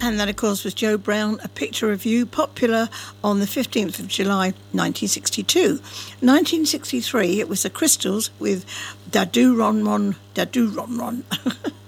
And that, of course, was Joe Brown, A Picture of You, popular on the 15th of July, 1962. 1963, it was the Crystals with Dadu Ron Ron, Dadu Ron Ron.